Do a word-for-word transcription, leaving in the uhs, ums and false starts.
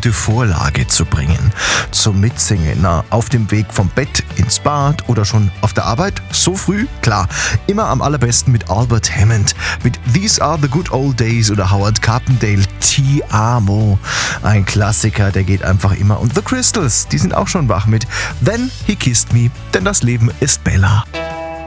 gute Vorlage zu bringen. Zum Mitsingen, na, auf dem Weg vom Bett ins Bad oder schon auf der Arbeit? So früh? Klar, immer am allerbesten mit Albert Hammond, mit These Are the Good Old Days oder Howard Carpendale, Ti Amo. Ein Klassiker, der geht einfach immer. Und The Crystals, die sind auch schon wach mit Then He Kissed Me, denn das Leben ist Bella.